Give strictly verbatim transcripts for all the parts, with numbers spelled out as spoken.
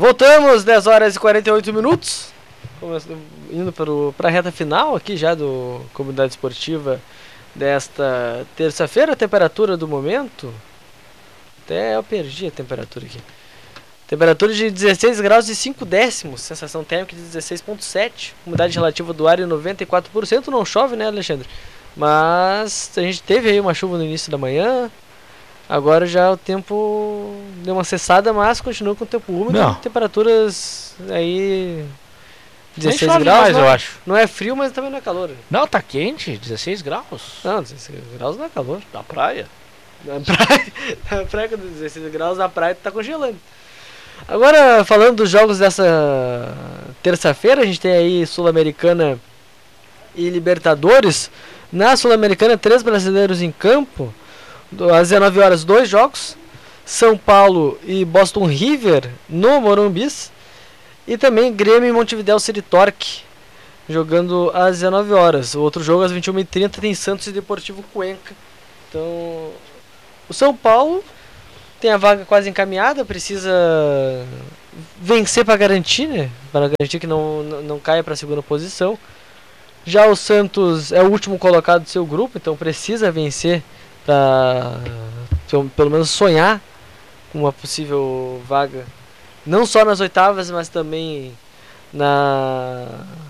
Voltamos, dez horas e quarenta e oito minutos. Indo para a reta final aqui já do Comunidade Esportiva desta terça-feira. A temperatura do momento, até eu perdi a temperatura aqui. Temperatura de dezesseis graus e cinco décimos, sensação térmica de dezesseis vírgula sete, umidade relativa do ar em noventa e quatro por cento. Não chove, né, Alexandre? Mas a gente teve aí uma chuva no início da manhã. Agora já o tempo deu uma cessada, mas continua com o tempo úmido. Não. Temperaturas aí dezesseis chove graus, mais, não, eu acho. Não é frio, mas também não é calor. Não, tá quente, dezesseis graus. Não, dezesseis graus não é calor. Na praia? Na praia, na praia com dezesseis graus, na praia tá congelando. Agora, falando dos jogos dessa terça-feira, a gente tem aí Sul-Americana e Libertadores. Na Sul-Americana, três brasileiros em campo. Às dezenove horas, dois jogos. São Paulo e Boston River no Morumbis. E também Grêmio e Montevidéu City Torque jogando às dezenove horas. O outro jogo às vinte e uma e trinta tem Santos e Deportivo Cuenca. Então, o São Paulo tem a vaga quase encaminhada, precisa vencer para garantir, né? Para garantir que não, não, não caia para a segunda posição. Já o Santos é o último colocado do seu grupo, então precisa vencer para pelo menos sonhar com uma possível vaga, não só nas oitavas, mas também na...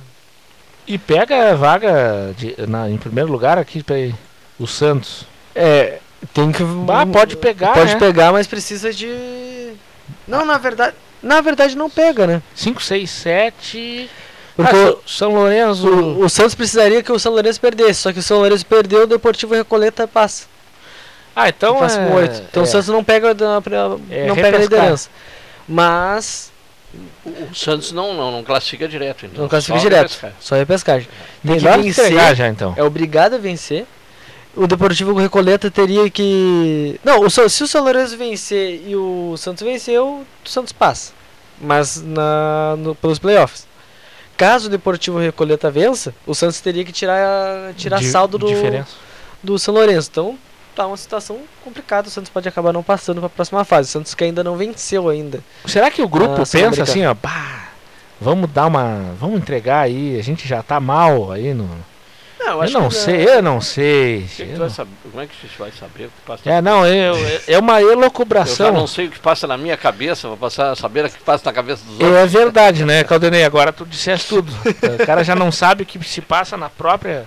E pega a vaga de, na, em primeiro lugar aqui para o Santos. É, tem que... Ah, pode pegar, Pode né? pegar, mas precisa de... Não, na verdade, na verdade não pega, né? cinco, seis, sete... Porque ah, o, São Lourenço... o, o Santos precisaria que o São Lourenço perdesse, só que o São Lourenço perdeu, o Deportivo Recoleta passa. Ah, então passa é... com oito. Então é. o Santos não pega, não É pega a repescar. liderança. Mas... O Santos não, não, não classifica direto, então. Não classifica Só direto, repescar. só repescagem. Tem que Melhor vencer, entregar já, então. é obrigado a vencer. O Deportivo Recoleta teria que... Não, o, se o São Lourenço vencer e o Santos vencer, o Santos passa. Mas na, no, pelos playoffs. Caso o Deportivo Recoleta vença, o Santos teria que tirar, tirar Di- saldo do, diferença. do São Lourenço. Então tá uma situação complicada, o Santos pode acabar não passando para a próxima fase. O Santos que ainda não venceu ainda. Será que o grupo Ah, pensa Sul-Americana. assim, ó, pá, vamos dar uma, vamos entregar aí, a gente já tá mal aí no... Não, Eu não sei, eu não sei. O que que eu tu não- vai saber? Como é que a gente vai saber o que passa? É, não, eu, é uma Eu já elucubração. não sei o que passa na minha cabeça, vou passar a saber o que passa na cabeça dos outros. É verdade, né, Caldenei? Agora tu disseste tudo. O cara já não sabe o que se passa na própria...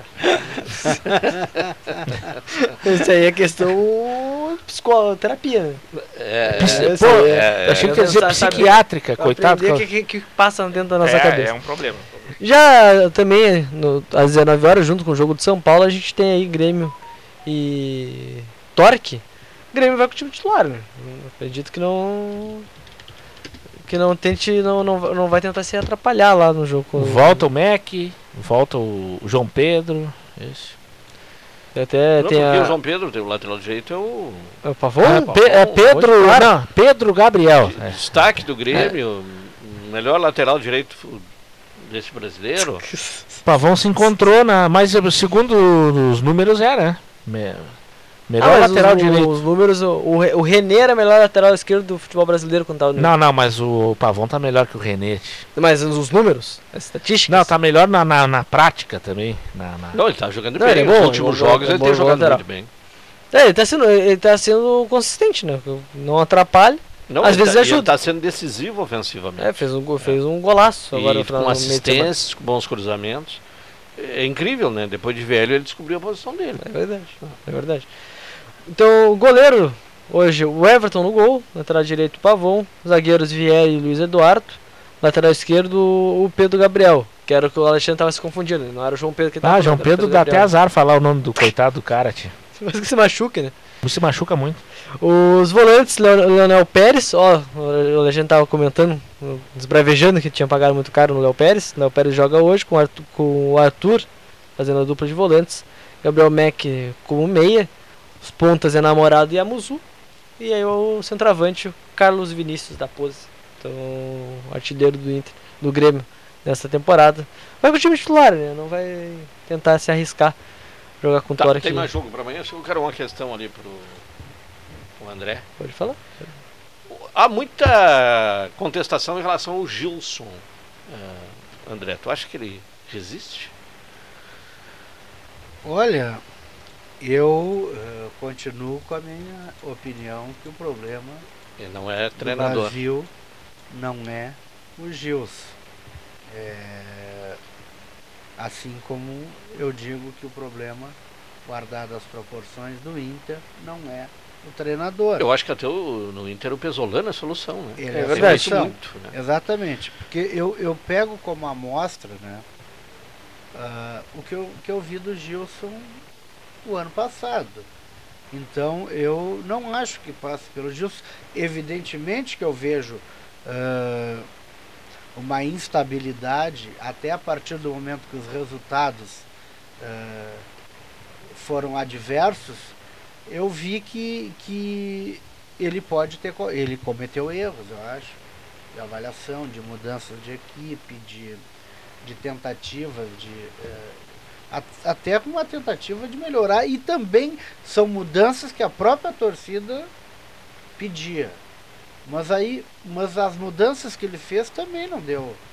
Isso aí é questão psicoterapia, né? É, Psi- é, Pô, isso aí é- eu achei que ia dizer Sabe- sabe- psiquiátrica, Pra coitado. aprender o que, que, que passa dentro da nossa é, cabeça. é um problema. Já também, no, às dezenove horas, junto com o jogo de São Paulo, a gente tem aí Grêmio e Torque. Grêmio vai com o time titular, né? Eu acredito que não... Que não tente, não, não, não vai tentar se atrapalhar lá no jogo. com- Volta o Mac, volta o o João Pedro. Isso. Até não, tem porque a... o João Pedro, tem o lateral direito, é o é o Pavon? Ah, Pe- é Pedro, titular. não, Pedro Gabriel. de- É. destaque do Grêmio, o melhor lateral direito desse brasileiro. O Pavão se encontrou na. Mas eh, segundo os números era, né? Me- Melhor Ah, mas lateral os, direito. Os números, o, o Re- o René era melhor lateral esquerdo do futebol brasileiro quando tava no... Não, não, mas o Pavão tá melhor que o Renete. Mas os números, as estatísticas... Não, tá melhor na, na, na prática também. Na, na- Não, ele tá jogando Não, bem. ele é Nos bom, últimos ele é bom, jogos é ele bom tem jogado lateral. muito bem. É, ele tá sendo, ele tá sendo consistente, né? Não atrapalha. Não, Às ele vezes tá, ajuda. Ele tá sendo decisivo ofensivamente. É, fez um, go- fez um golaço agora no E final com no meio de semana. assistências, com bons cruzamentos. É incrível, né? Depois de velho ele descobriu a posição dele. É verdade, é verdade. Então, o goleiro, hoje, o Everton no gol, lateral direito, o Pavon, zagueiros Vieri e Luiz Eduardo, lateral esquerdo, o Pedro Gabriel, que era o que o Alexandre tava se confundindo, não era o João Pedro que tava Ah, João falando, era o Pedro dá até Gabriel. azar falar o nome do coitado do cara, tia. Mas que se machuque, né? Se machuca muito. Os volantes, Leon- Leonel Pérez, ó, o Alexandre tava comentando, desbravejando que tinha pagado muito caro no Léo Pérez. Léo Pérez joga hoje com o Arthur, com o Arthur fazendo a dupla de volantes. Gabriel Mack como meia. Os pontas é Namorado e Amuzu. E aí o centroavante, o Carlos Vinícius da Pose. Então, o artilheiro do Inter, do Grêmio nessa temporada. Vai com o time titular, né? Não vai tentar se arriscar jogar com o Tá, Torque. tem mais jogo pra amanhã? Eu quero uma questão ali pro, pro André. Pode falar? Há muita contestação em relação ao Gilson, uh, André. Tu acha que ele resiste? Olha, eu uh, continuo com a minha opinião que o problema ele não é do treinador. Brasil não é o Gilson. É, assim como eu digo que o problema, guardado as proporções do Inter, não é o treinador. Eu acho que até o, no Inter o Pesolano é a solução, né? Ele É é a verdade. solução. Muito, né? Exatamente, porque eu, eu pego como amostra, né, uh, o que eu, que eu vi do Gilson o ano passado. Então eu não acho que passe pelo Gilson. Evidentemente que eu vejo uh, uma instabilidade até a partir do momento que os resultados uh, foram adversos. Eu vi que, que ele pode ter, ele cometeu erros, eu acho, de avaliação, de mudanças de equipe, de, de tentativas, de, é, até com uma tentativa de melhorar, e também são mudanças que a própria torcida pedia. Mas aí, mas as mudanças que ele fez também não deu